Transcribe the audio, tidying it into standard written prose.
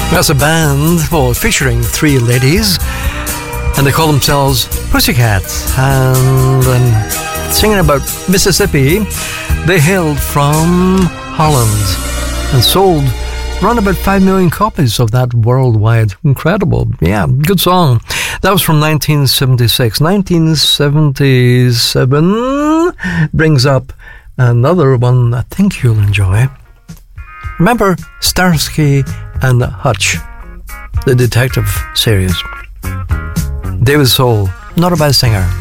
That's a band featuring three ladies, and they call themselves Pussycat, and singing about Mississippi. They hailed from Holland and sold around about 5 million copies of that worldwide. Incredible. Yeah, good song. That was from 1976. 1977 brings up another one I think you'll enjoy. Remember Starsky and Hutch, the detective series? David Soul, not a bad singer.